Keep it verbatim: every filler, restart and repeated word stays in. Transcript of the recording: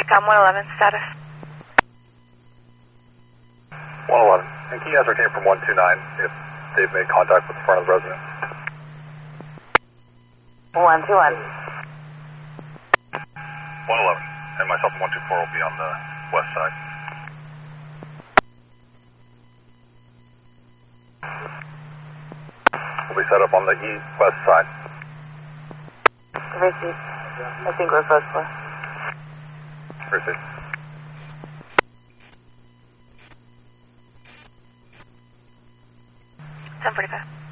TACOM one eleven, status. one eleven. And can you ascertain from one two nine if they've made contact with the front of the resident? one two one. one eleven. And myself and one two four will be on the west side. We'll be set up on the east west side. Received. I think we're close for. Received. ten forty-five.